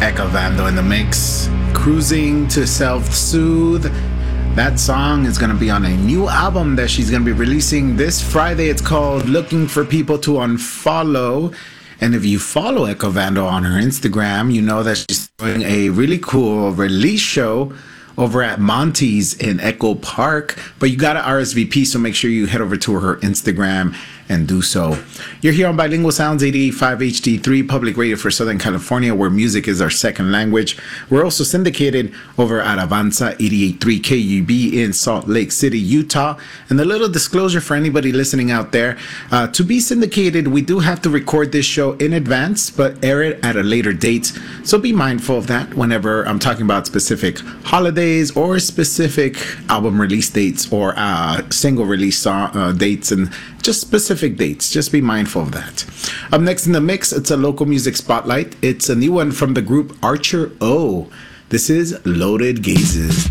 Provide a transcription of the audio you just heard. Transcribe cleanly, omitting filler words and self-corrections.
Eka Vando in the mix. Cruising to Self-Soothe. That song is going to be on a new album that she's going to be releasing this Friday. It's called Looking for People to Unfollow. And if you follow Eka Vando on her Instagram, you know that she's doing a really cool release show over at Monty's in Echo Park. But you got to RSVP, so make sure you head over to her Instagram and do so. You're here on Bilingual Sounds 88.5 HD3 Public Radio for Southern California, where music is our second language. We're also syndicated over at Avanza 88.3 KUB in Salt Lake City, Utah. And a little disclosure for anybody listening out there, to be syndicated, we do have to record this show in advance, but air it at a later date. So be mindful of that whenever I'm talking about specific holidays or specific album release dates or single release dates and just specific dates. Just be mindful of that. Up next in the mix, it's a local music spotlight. It's a new one from the group Archer O. This is Loaded Gazes.